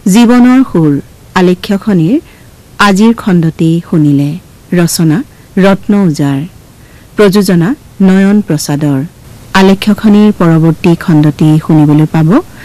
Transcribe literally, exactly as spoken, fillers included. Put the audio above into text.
জীৱনৰ সুৰ আলেখ্যখনিৰ আজিৰ খণ্ডটি শুনিলে। ৰচনা ৰত্ন উজাৰ, প্ৰযোজনা নয়ন প্ৰসাদৰ। আলেখ্যখনিৰ পৰৱৰ্তী খণ্ডটি শুনিবলৈ পাব